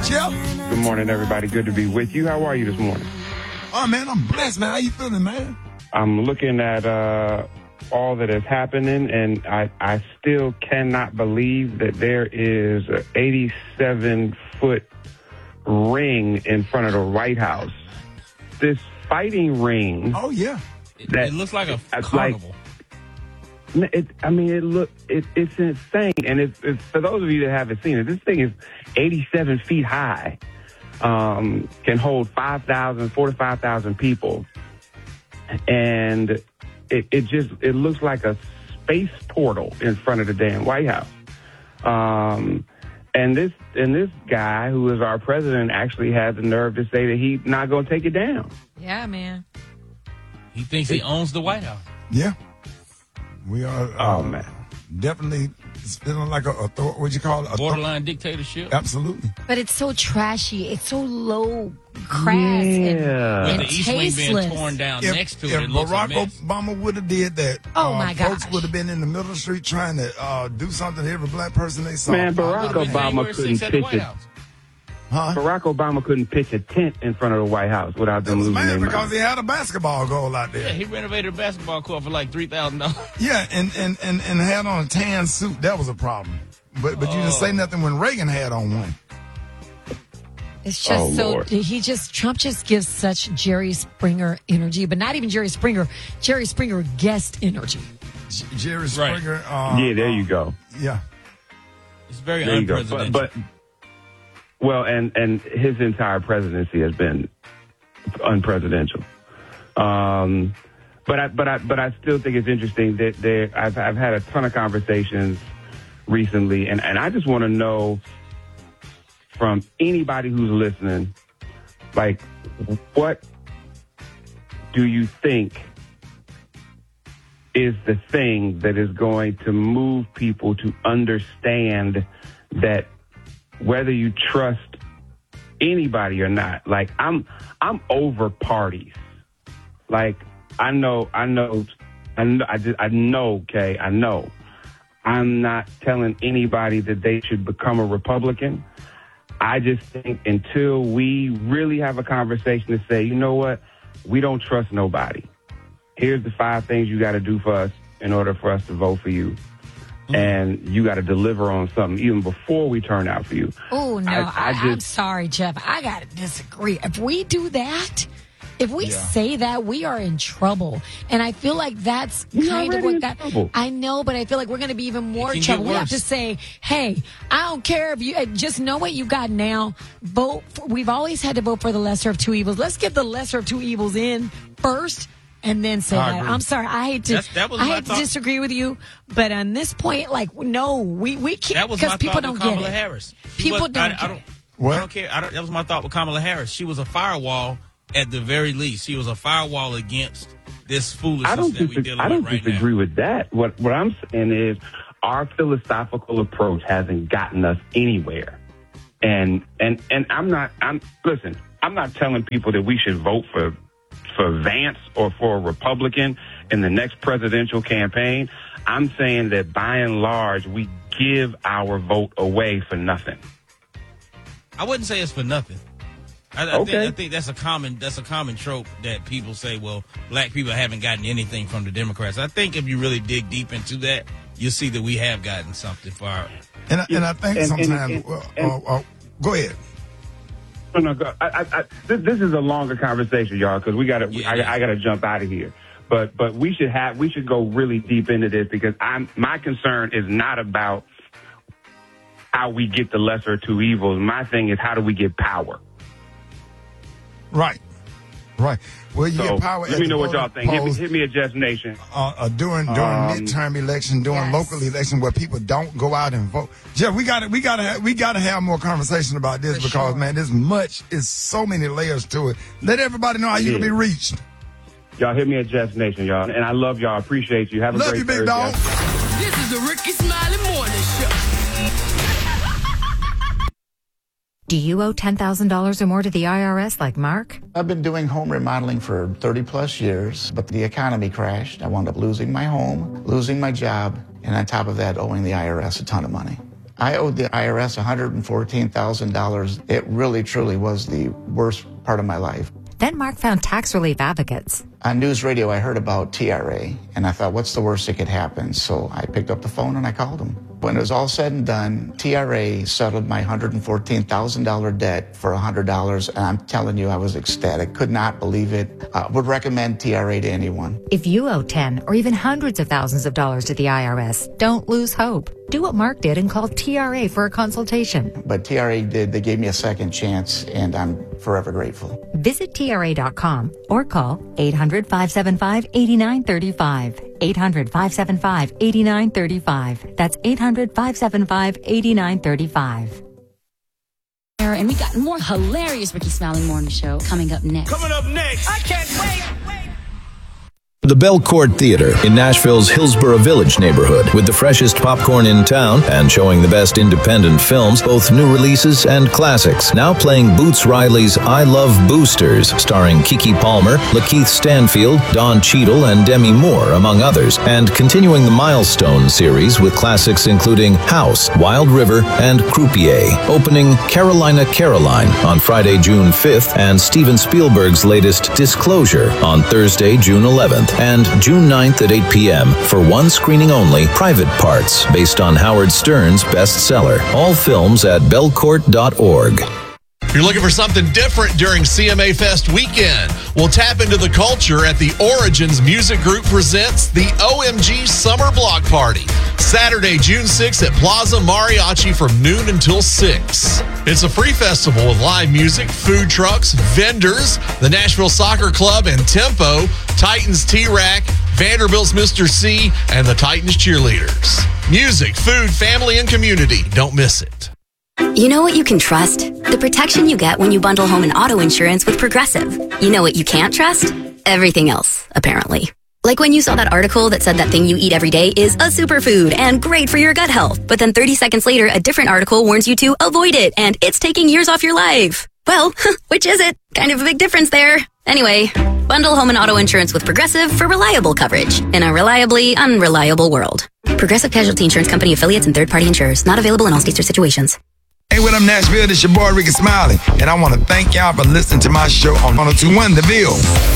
Jeff. Good morning, everybody. Good to be with you. How are you this morning? Oh, man, I'm blessed, man. How you feeling, man? I'm looking at all that is happening, and I still cannot believe that there is an 87-foot ring in front of the White House. This fighting ring. Oh, yeah. It looks like a carnival. It's insane. And it's for those of you that haven't seen it, this thing is 87 feet high, can hold 4,000 to 5,000 people. And it looks like a space portal in front of the damn White House. And this guy, who is our president, actually had the nerve to say that he's not going to take it down. Yeah, man. He thinks he owns the White House. Yeah. We are man. Definitely feeling like what you call it? Borderline dictatorship. Absolutely. But it's so trashy. It's so low, crass, With and the East Wing tasteless. being torn down next to it, If it looks Barack a mess. Obama would have did that, Oh, my folks gosh. would have been in the middle of the street trying to do something to every black person they saw. Man, Barack Obama couldn't pitch it. Huh? Barack Obama couldn't pitch a tent in front of the White House without them It was losing their mad because mind. he had a basketball goal out there. Yeah, he renovated a basketball court for like $3,000. Yeah, and had on a tan suit. That was a problem. But you didn't say nothing when Reagan had on one. It's just Lord. Trump just gives such Jerry Springer energy, but not even Jerry Springer guest energy. Jerry Right. Springer. Yeah, there you go. Yeah. It's very There you go. unpresidential. Well, and his entire presidency has been unpresidential. But I still think it's interesting that I've had a ton of conversations recently, and I just want to know from anybody who's listening, like, what do you think is the thing that is going to move people to understand that whether you trust anybody or not, like I'm over parties. Like I know, Kay, I know. I'm not telling anybody that they should become a Republican. I just think until we really have a conversation to say, you know what, we don't trust nobody. Here's the 5 things you got to do for us in order for us to vote for you. And you got to deliver on something even before we turn out for you. Oh, no. I'm sorry, Jeff. I got to disagree. If we do that, if we say that, we are in trouble. And I feel like that's kind of what that... I know, but I feel like we're going to be even more in trouble. We have to say, hey, I don't care if you... Just know what you got now. Vote. We've always had to vote for the lesser of two evils. Let's get the lesser of two evils in first. And then say that. I'm sorry. I hate to disagree with you, but on this point, like, no, we can't. That was my people thought don't with get Kamala it. Harris. People don't get it. What? I don't care. That was my thought with Kamala Harris. She was a firewall at the very least. She was a firewall against this foolishness that we're dealing with right now. I don't disagree with that. What I'm saying is our philosophical approach hasn't gotten us anywhere. And I'm not telling people that we should vote for Vance or for a Republican in the next presidential campaign. I'm saying that by and large, we give our vote away for nothing. I wouldn't say it's for nothing. I think that's a common trope that people say, well, black people haven't gotten anything from the Democrats. I think if you really dig deep into that, you'll see that we have gotten something for our... And I think sometimes... go ahead. No, this is a longer conversation, y'all, because I gotta jump out of here. But we should go really deep into this because my concern is not about how we get the lesser of two evils. My thing is how do we get power? Right. Well, you get power. Let me know what y'all think. Hit me at Jeff Nation. During midterm election, during local election, where people don't go out and vote. Jeff, we gotta have more conversation about this because man, there's so many layers to it. Let everybody know how you can be reached. Y'all hit me at Jeff Nation, y'all, and I love y'all. Appreciate you. Have a great Thursday. Love you, big dog. This is the Ricky Smiley Morning Show. Do you owe $10,000 or more to the IRS like Mark? I've been doing home remodeling for 30 plus years, but the economy crashed. I wound up losing my home, losing my job, and on top of that, owing the IRS a ton of money. I owed the IRS $114,000. It really, truly was the worst part of my life. Then Mark found tax relief advocates. On news radio, I heard about TRA, and I thought, what's the worst that could happen? So I picked up the phone and I called them. When it was all said and done, TRA settled my $114,000 debt for $100, and I'm telling you, I was ecstatic. Could not believe it. Would recommend TRA to anyone. If you owe 10 or even hundreds of thousands of dollars to the IRS, don't lose hope. Do what Mark did and call TRA for a consultation. But TRA did. They gave me a second chance, and I'm forever grateful. Visit TRA.com or call 800-575-8935. 800-575-8935. That's 800-575-8935. And we got more hilarious Ricky Smiley Morning Show coming up next. Coming up next. I can't wait. The Belcourt Theater in Nashville's Hillsborough Village neighborhood, with the freshest popcorn in town and showing the best independent films, both new releases and classics. Now playing Boots Riley's I Love Boosters, starring Keke Palmer, Lakeith Stanfield, Don Cheadle, and Demi Moore, among others, and continuing the Milestone series with classics including House, Wild River, and Croupier. Opening Carolina Caroline on Friday, June 5th, and Steven Spielberg's latest Disclosure on Thursday, June 11th. And June 9th at 8 p.m. for one screening only, Private Parts, based on Howard Stern's bestseller. All films at belcourt.org. You're looking for something different during CMA Fest weekend? Well, tap into the culture at the Origins Music Group presents the OMG Summer Block Party. Saturday, June 6th at Plaza Mariachi from noon until 6. It's a free festival with live music, food trucks, vendors, the Nashville Soccer Club and Tempo, Titans T-Rack, Vanderbilt's Mr. C, and the Titans cheerleaders. Music, food, family, and community. Don't miss it. You know what you can trust? The protection you get when you bundle home and auto insurance with Progressive. You know what you can't trust? Everything else, apparently. Like when you saw that article that said that thing you eat every day is a superfood and great for your gut health, but then 30 seconds later, a different article warns you to avoid it and it's taking years off your life. Well, which is it? Kind of a big difference there. Anyway, bundle home and auto insurance with Progressive for reliable coverage in a reliably unreliable world. Progressive Casualty Insurance Company affiliates and third-party insurers. Not available in all states or situations. Hey, what up, Nashville? This your boy, Ricky Smiley, and I want to thank y'all for listening to my show on 1021 The Ville.